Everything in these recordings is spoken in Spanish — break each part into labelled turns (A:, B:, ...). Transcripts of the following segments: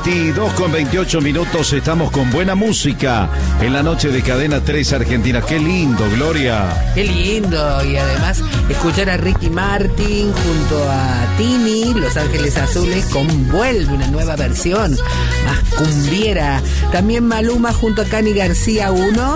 A: 22:28, estamos con buena música en la noche de Cadena 3 Argentina. Qué lindo, Gloria.
B: Qué lindo, y además escuchar a Ricky Martin junto a Tini, Los Ángeles Azules, con Vuelve, una nueva versión, más cumbiera. También Maluma junto a Cani García,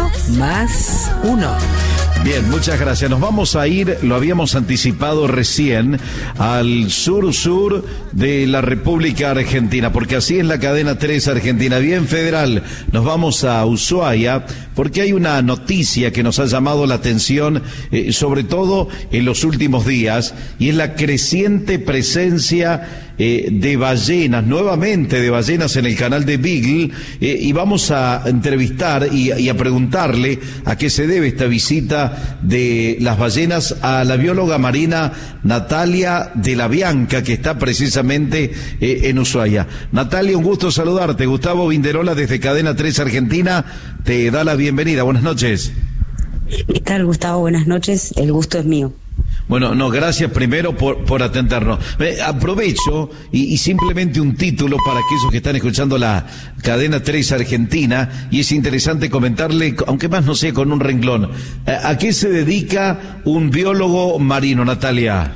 B: 1+1.
A: Bien, muchas gracias. Nos vamos a ir, lo habíamos anticipado recién, al sur de la República Argentina, porque así es la Cadena 3 Argentina, bien federal. Nos vamos a Ushuaia, porque hay una noticia que nos ha llamado la atención, sobre todo en los últimos días, y es la creciente presencia de ballenas, nuevamente de ballenas en el canal de Beagle, y vamos a entrevistar y a preguntarle a qué se debe esta visita de las ballenas a la bióloga marina Natalia de la Bianca, que está precisamente en Ushuaia. Natalia, un gusto saludarte. Gustavo Vinderola desde Cadena 3 Argentina te da la bienvenida. Buenas noches.
C: ¿Qué tal, Gustavo? Buenas noches. El gusto es mío.
A: Bueno, no, gracias primero por atendernos. Aprovecho y simplemente un título para aquellos que están escuchando la Cadena 3 Argentina, y es interesante comentarle, aunque más no sé, con un renglón. ¿A qué se dedica un biólogo marino, Natalia?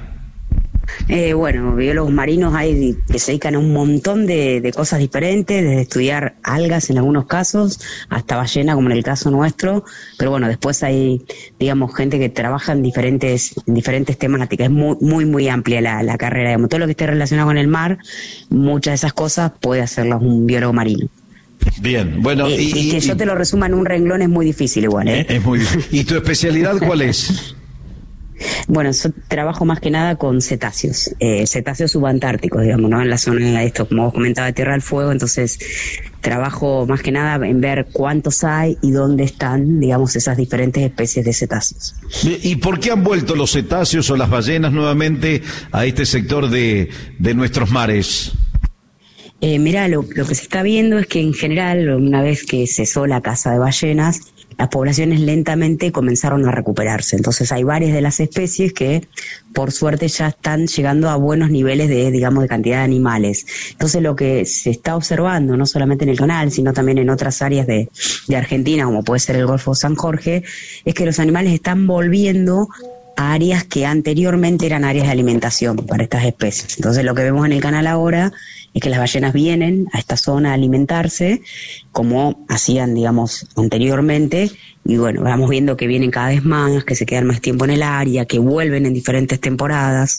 C: Bueno, biólogos marinos hay que se dedican a un montón de cosas diferentes, desde estudiar algas en algunos casos, hasta ballena como en el caso nuestro, pero bueno, después hay, digamos, gente que trabaja en diferentes temáticas. Es muy amplia la carrera, digamos, todo lo que esté relacionado con el mar, muchas de esas cosas puede hacerlas un biólogo marino.
A: Bien, bueno.
C: Y que yo te lo resuma en un renglón es muy difícil igual, ¿eh?
A: Es muy difícil. ¿Y tu especialidad cuál es?
C: Bueno, yo trabajo más que nada con cetáceos subantárticos, digamos, ¿no? En la zona de esto, como vos comentabas, de Tierra del Fuego, entonces trabajo más que nada en ver cuántos hay y dónde están, digamos, esas diferentes especies de cetáceos.
A: ¿Y por qué han vuelto los cetáceos o las ballenas nuevamente a este sector de nuestros mares?
C: Mira, lo que se está viendo es que en general, una vez que cesó la caza de ballenas, las poblaciones lentamente comenzaron a recuperarse. Entonces hay varias de las especies que por suerte ya están llegando a buenos niveles de cantidad de animales. Entonces lo que se está observando, no solamente en el canal, sino también en otras áreas de Argentina, como puede ser el Golfo San Jorge, es que los animales están volviendo a áreas que anteriormente eran áreas de alimentación para estas especies. Entonces lo que vemos en el canal ahora es que las ballenas vienen a esta zona a alimentarse como hacían, digamos, anteriormente, y bueno, vamos viendo que vienen cada vez más, que se quedan más tiempo en el área, que vuelven en diferentes temporadas.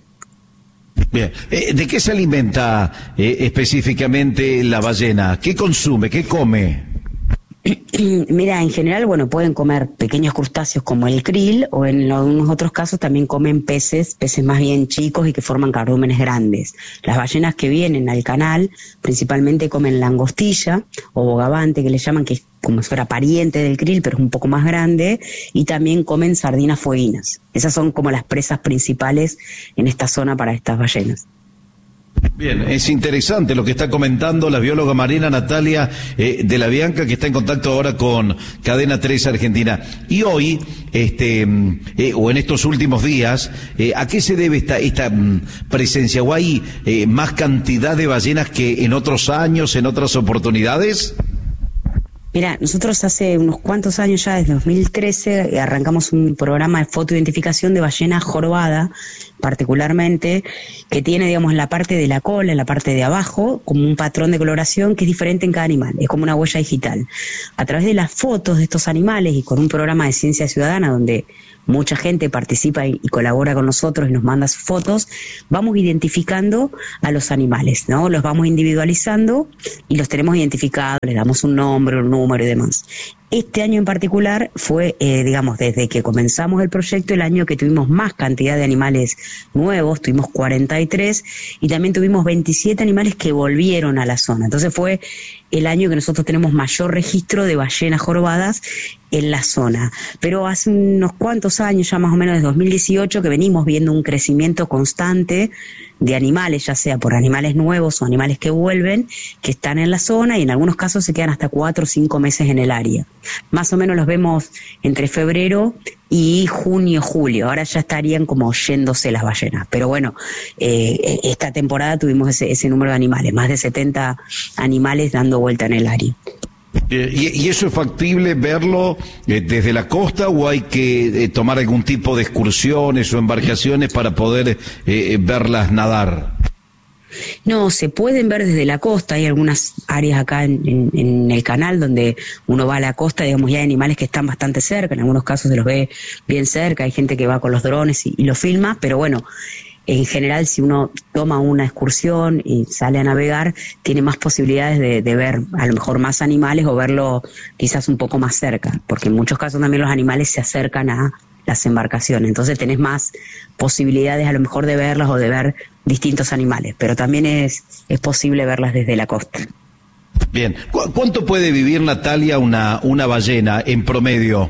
A: Bien, ¿de qué se alimenta específicamente la ballena? ¿Qué consume? ¿Qué come?
C: Mira, en general, bueno, pueden comer pequeños crustáceos como el krill, o en algunos otros casos también comen peces más bien chicos y que forman cardúmenes grandes. Las ballenas que vienen al canal principalmente comen langostilla o bogavante, que le llaman, que es como si fuera pariente del krill, pero es un poco más grande, y también comen sardinas fueguinas. Esas son como las presas principales en esta zona para estas ballenas.
A: Bien, es interesante lo que está comentando la bióloga marina Natalia de la Bianca, que está en contacto ahora con Cadena 3 Argentina. Y hoy, o en estos últimos días, ¿a qué se debe esta presencia? ¿O hay más cantidad de ballenas que en otros años, en otras oportunidades?
C: Mira, nosotros hace unos cuantos años ya, desde 2013, arrancamos un programa de fotoidentificación de ballena jorobada, particularmente, que tiene, digamos, en la parte de la cola, en la parte de abajo, como un patrón de coloración que es diferente en cada animal, es como una huella digital. A través de las fotos de estos animales y con un programa de ciencia ciudadana donde mucha gente participa y colabora con nosotros y nos manda sus fotos, vamos identificando a los animales, ¿no? Los vamos individualizando y los tenemos identificados, les damos un nombre, un número y demás. Este año en particular fue, desde que comenzamos el proyecto, el año que tuvimos más cantidad de animales nuevos, tuvimos 43, y también tuvimos 27 animales que volvieron a la zona. Entonces fue el año que nosotros tenemos mayor registro de ballenas jorobadas en la zona. Pero hace unos cuantos años, ya más o menos desde 2018, que venimos viendo un crecimiento constante de animales, ya sea por animales nuevos o animales que vuelven, que están en la zona, y en algunos casos se quedan hasta 4 o 5 meses en el área. Más o menos los vemos entre febrero y junio, julio. Ahora ya estarían como yéndose las ballenas. Pero bueno, esta temporada tuvimos ese número de animales, más de 70 animales dando vuelta en el área.
A: ¿Y eso es factible verlo desde la costa o hay que tomar algún tipo de excursiones o embarcaciones para poder verlas nadar?
C: No, se pueden ver desde la costa. Hay algunas áreas acá en el canal donde uno va a la costa, digamos, y hay animales que están bastante cerca. En algunos casos se los ve bien cerca. Hay gente que va con los drones y lo filma, pero bueno, en general, si uno toma una excursión y sale a navegar, tiene más posibilidades de ver a lo mejor más animales o verlo quizás un poco más cerca, porque en muchos casos también los animales se acercan a las embarcaciones, entonces tenés más posibilidades a lo mejor de verlas o de ver distintos animales, pero también es posible verlas desde la costa.
A: Bien, ¿cuánto puede vivir, Natalia, una ballena en promedio?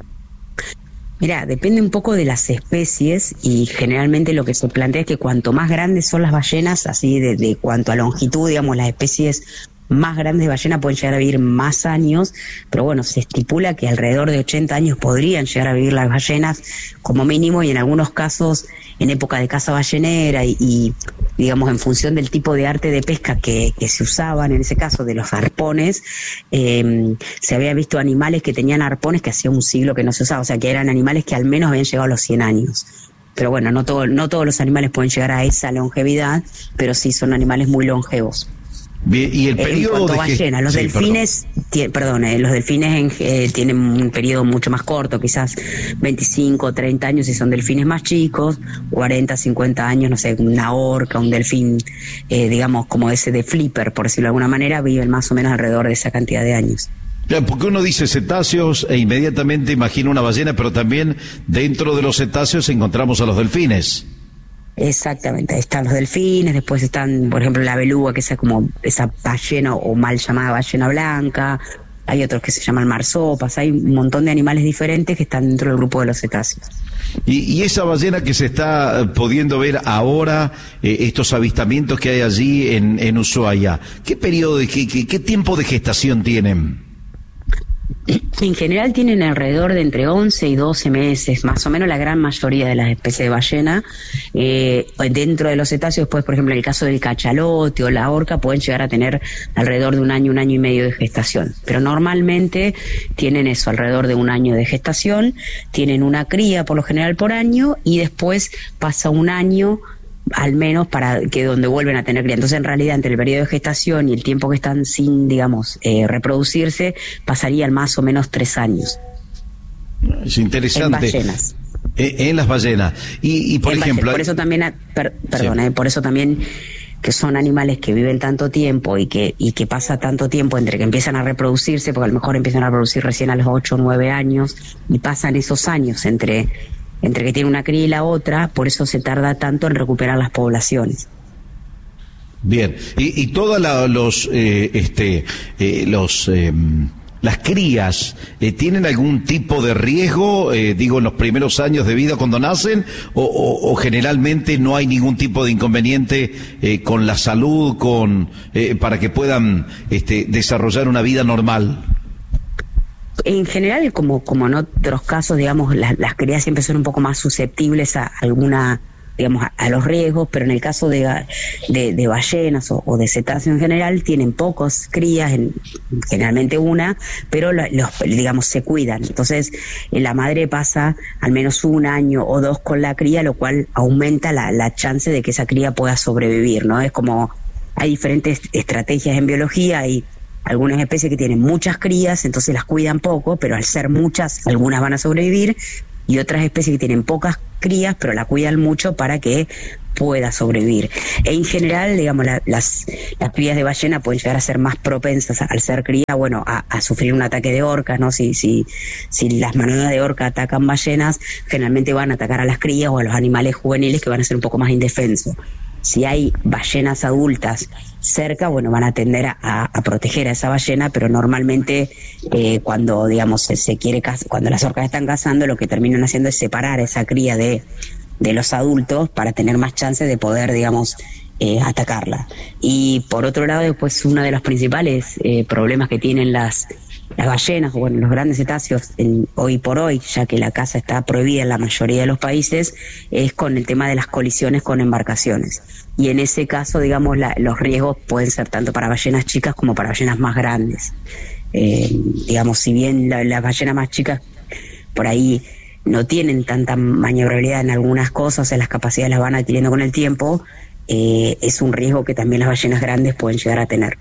C: Mirá, depende un poco de las especies y generalmente lo que se plantea es que cuanto más grandes son las ballenas, así de cuanto a longitud, digamos, las especies más grandes de ballena pueden llegar a vivir más años, pero bueno, se estipula que alrededor de 80 años podrían llegar a vivir las ballenas como mínimo, y en algunos casos en época de caza ballenera y digamos en función del tipo de arte de pesca que se usaban, en ese caso de los arpones, se había visto animales que tenían arpones que hacía un siglo que no se usaba, o sea que eran animales que al menos habían llegado a los 100 años. Pero bueno, no todos los animales pueden llegar a esa longevidad, pero sí son animales muy longevos.
A: Bien, y el periodo
C: en cuanto a ballenas, los delfines, los delfines tienen un periodo mucho más corto, quizás 25, 30 años si son delfines más chicos, 40, 50 años, no sé, una orca, un delfín, digamos como ese de flipper, por decirlo de alguna manera, viven más o menos alrededor de esa cantidad de años.
A: Claro, porque uno dice cetáceos e inmediatamente imagina una ballena, pero también dentro de los cetáceos encontramos a los delfines.
C: Exactamente, están los delfines, después están, por ejemplo, la beluga, que es como esa ballena o mal llamada ballena blanca, hay otros que se llaman marsopas, hay un montón de animales diferentes que están dentro del grupo de los cetáceos.
A: Y esa ballena que se está pudiendo ver ahora, estos avistamientos que hay allí en Ushuaia, ¿qué periodo, qué tiempo de gestación tienen?
C: En general tienen alrededor de entre 11 y 12 meses, más o menos la gran mayoría de las especies de ballena. Dentro de los cetáceos, pues, por ejemplo, en el caso del cachalote o la orca, pueden llegar a tener alrededor de un año y medio de gestación. Pero normalmente tienen eso, alrededor de un año de gestación, tienen una cría por lo general por año y después pasa un año al menos para que donde vuelven a tener cría. Entonces, en realidad, entre el periodo de gestación y el tiempo que están sin, digamos, reproducirse, pasarían más o menos 3 años.
A: Es interesante.
C: En ballenas.
A: En las ballenas. Y por ejemplo...
C: Por eso también, por eso también que son animales que viven tanto tiempo y que pasa tanto tiempo entre que empiezan a reproducirse, porque a lo mejor empiezan a reproducir recién a los 8 o 9 años, y pasan esos años entre que tiene una cría y la otra, por eso se tarda tanto en recuperar las poblaciones.
A: Bien, y todas las crías tienen algún tipo de riesgo, en los primeros años de vida cuando nacen, o generalmente no hay ningún tipo de inconveniente con la salud, para que puedan desarrollar una vida normal.
C: En general, como en otros casos, digamos, las crías siempre son un poco más susceptibles a alguna, digamos, a los riesgos, pero en el caso de ballenas o de cetáceos en general, tienen pocos crías, generalmente una, pero digamos, se cuidan. Entonces, la madre pasa al menos 1 año o 2 con la cría, lo cual aumenta la chance de que esa cría pueda sobrevivir, ¿no? Es como, hay diferentes estrategias en biología, hay algunas especies que tienen muchas crías, entonces las cuidan poco, pero al ser muchas, algunas van a sobrevivir, y otras especies que tienen pocas crías, pero la cuidan mucho para que pueda sobrevivir. En general, digamos, las crías de ballena pueden llegar a ser más propensas, al ser cría, bueno, a sufrir un ataque de orcas, ¿no? Si las manadas de orca atacan ballenas, generalmente van a atacar a las crías o a los animales juveniles que van a ser un poco más indefensos. Si hay ballenas adultas cerca, bueno, van a tender a proteger a esa ballena, pero normalmente cuando, digamos, cuando las orcas están cazando, lo que terminan haciendo es separar a esa cría de los adultos para tener más chances de poder, digamos, atacarla. Y por otro lado, después uno de los principales problemas que tienen las las ballenas, bueno, los grandes cetáceos, hoy por hoy, ya que la caza está prohibida en la mayoría de los países, es con el tema de las colisiones con embarcaciones. Y en ese caso, digamos, los riesgos pueden ser tanto para ballenas chicas como para ballenas más grandes. Digamos, si bien las ballenas más chicas por ahí no tienen tanta maniobrabilidad en algunas cosas, o sea, las capacidades las van adquiriendo con el tiempo, es un riesgo que también las ballenas grandes pueden llegar a tener.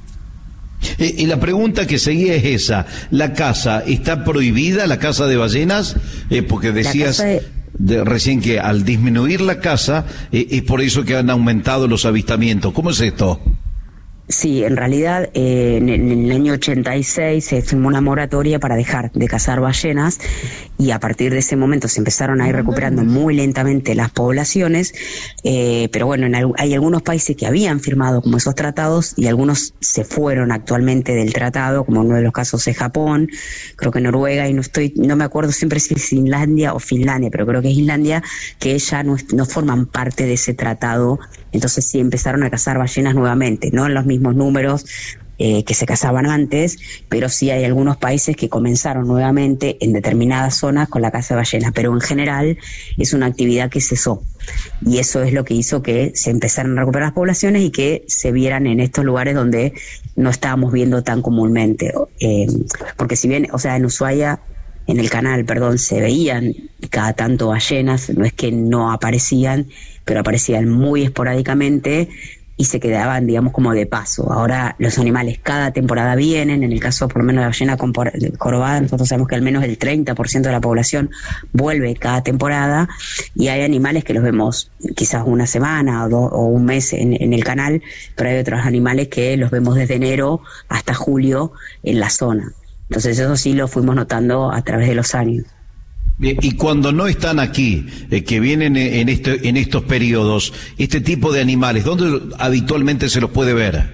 A: Y la pregunta que seguía es esa: ¿la caza está prohibida, la caza de ballenas? Porque decías recién que al disminuir la caza es por eso que han aumentado los avistamientos. ¿Cómo es esto?
C: Sí, en realidad en el año 86 se firmó una moratoria para dejar de cazar ballenas, y a partir de ese momento se empezaron a ir recuperando muy lentamente las poblaciones, pero bueno, hay algunos países que habían firmado como esos tratados y algunos se fueron actualmente del tratado, como uno de los casos es Japón, creo que Noruega, y no me acuerdo siempre si es Islandia o Finlandia, pero creo que es Islandia, que ya no forman parte de ese tratado. Entonces sí empezaron a cazar ballenas nuevamente, no en los mismos números que se cazaban antes, pero sí hay algunos países que comenzaron nuevamente en determinadas zonas con la caza de ballenas, pero en general es una actividad que cesó, y eso es lo que hizo que se empezaran a recuperar las poblaciones y que se vieran en estos lugares donde no estábamos viendo tan comúnmente, porque si bien, o sea, en Ushuaia, en el canal, perdón, se veían cada tanto ballenas, no es que no aparecían, pero aparecían muy esporádicamente y se quedaban, digamos, como de paso. Ahora los animales cada temporada vienen, en el caso por lo menos de la ballena jorobada, nosotros sabemos que al menos el 30% de la población vuelve cada temporada, y hay animales que los vemos quizás una semana o un mes en el canal, pero hay otros animales que los vemos desde enero hasta julio en la zona. Entonces eso sí lo fuimos notando a través de los años.
A: Bien, y cuando no están aquí, que vienen en estos periodos, este tipo de animales, ¿dónde habitualmente se los puede ver?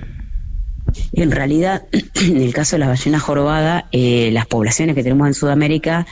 C: En realidad, en el caso de la ballena jorobada, las poblaciones que tenemos en Sudamérica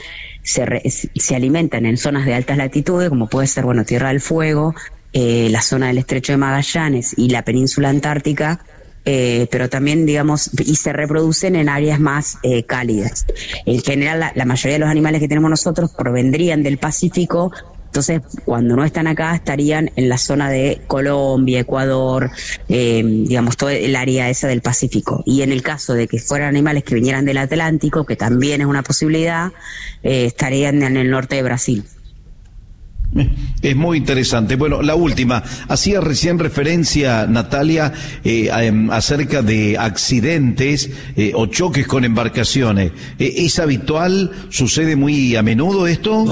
C: se alimentan en zonas de altas latitudes, como puede ser, bueno, Tierra del Fuego, la zona del Estrecho de Magallanes y la península antártica, pero también, digamos, y se reproducen en áreas más cálidas. En general, la mayoría de los animales que tenemos nosotros provendrían del Pacífico, entonces cuando no están acá estarían en la zona de Colombia, Ecuador, digamos, todo el área esa del Pacífico. Y en el caso de que fueran animales que vinieran del Atlántico, que también es una posibilidad, estarían en el norte de Brasil.
A: Es muy interesante. Bueno, la última, hacía recién referencia, Natalia, acerca de accidentes o choques con embarcaciones. ¿Es habitual? ¿Sucede muy a menudo esto?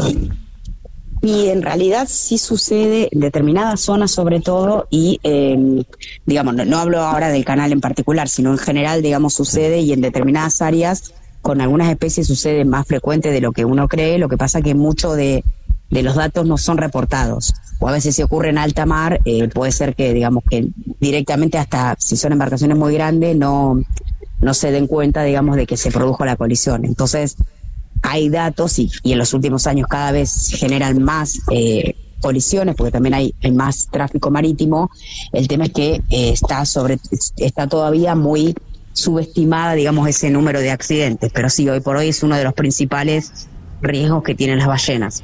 C: Y en realidad sí sucede en determinadas zonas sobre todo, y digamos, no hablo ahora del canal en particular, sino en general, digamos, sucede, y en determinadas áreas con algunas especies sucede más frecuente de lo que uno cree. Lo que pasa que mucho de los datos no son reportados, o a veces si ocurre en alta mar, puede ser que, digamos, que directamente, hasta si son embarcaciones muy grandes, no se den cuenta, digamos, de que se produjo la colisión. Entonces hay datos, y en los últimos años cada vez se generan más colisiones, porque también hay más tráfico marítimo. El tema es que está todavía muy subestimada, digamos, ese número de accidentes, pero sí, hoy por hoy es uno de los principales riesgos que tienen las ballenas.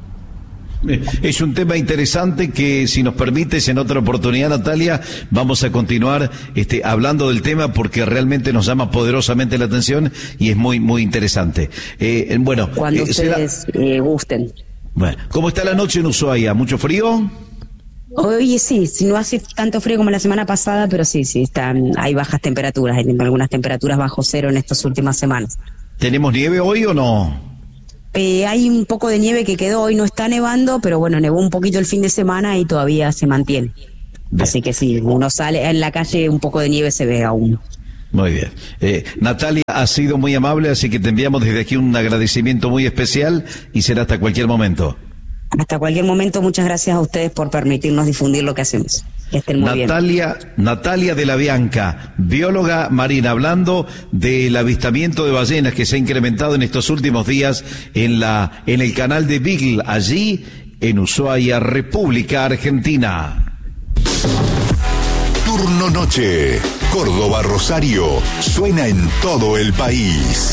A: Es un tema interesante que, si nos permites, en otra oportunidad, Natalia, vamos a continuar hablando del tema, porque realmente nos llama poderosamente la atención y es muy, muy interesante. Bueno,
C: cuando ustedes gusten.
A: Bueno, ¿cómo está la noche en Ushuaia? ¿Mucho frío?
C: Hoy sí, no hace tanto frío como la semana pasada, pero sí, hay bajas temperaturas, hay algunas temperaturas bajo cero en estas últimas semanas.
A: ¿Tenemos nieve hoy o no?
C: Hay un poco de nieve que quedó, hoy no está nevando, pero bueno, nevó un poquito el fin de semana y todavía se mantiene. Bien. Así que sí, uno sale en la calle, un poco de nieve se ve aún.
A: Muy bien. Natalia, ha sido muy amable, así que te enviamos desde aquí un agradecimiento muy especial, y será hasta cualquier momento.
C: Hasta cualquier momento, muchas gracias a ustedes por permitirnos difundir lo que hacemos. Que estén muy bien.
A: Natalia de la Bianca, bióloga marina, hablando del avistamiento de ballenas que se ha incrementado en estos últimos días en el canal de Beagle, allí en Ushuaia, República Argentina.
D: Turno Noche. Córdoba Rosario suena en todo el país.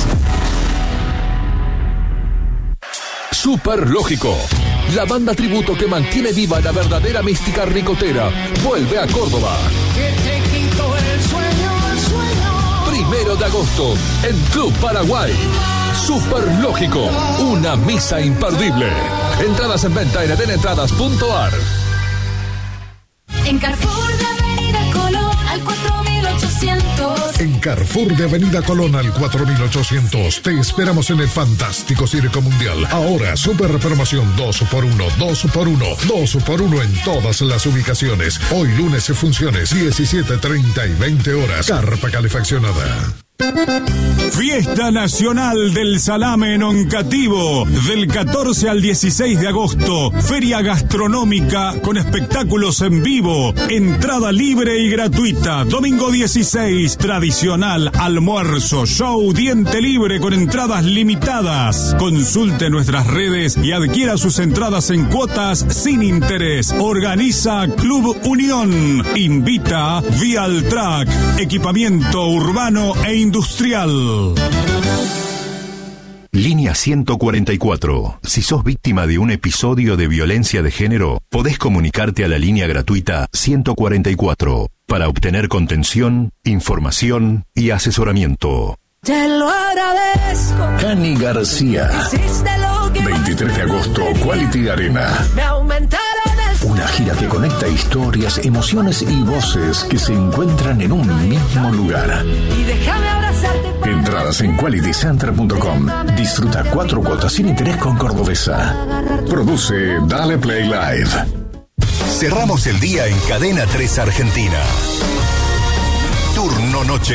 E: Super Lógico, la banda tributo que mantiene viva la verdadera mística ricotera, vuelve a Córdoba. 1 de agosto, en Club Paraguay. Super Lógico, una misa imperdible. Entradas en venta en edenetradas.ar.
F: En Carrefour de Avenida Colón al 4800.
G: En Carrefour de Avenida Colón al 4800 te esperamos en el fantástico Circo Mundial. Ahora super promoción 2x1, 2x1, 2x1 en todas las ubicaciones. Hoy lunes funciones 17:30 y 20 horas. Carpa calefaccionada.
H: Fiesta Nacional del Salame en Oncativo, del 14 al 16 de agosto. Feria gastronómica con espectáculos en vivo. Entrada libre y gratuita. Domingo 16, tradicional almuerzo, show, diente libre con entradas limitadas. Consulte nuestras redes y adquiera sus entradas en cuotas sin interés. Organiza Club Unión. Invita Vialtrack, equipamiento urbano e industrial.
I: Línea 144. Si sos víctima de un episodio de violencia de género, podés comunicarte a la línea gratuita 144 para obtener contención, información y asesoramiento.
F: Te lo agradezco.
E: Cani García. 23 de agosto, Quality Arena.
F: Me aumentaron el...
E: Una gira que conecta historias, emociones y voces que se encuentran en un mismo lugar.
F: Y déjame abrazarte.
E: Entradas en qualitycenter.com. Disfruta 4 cuotas sin interés con Cordobesa. Produce Dale Play Live.
D: Cerramos el día en Cadena 3 Argentina. Turno Noche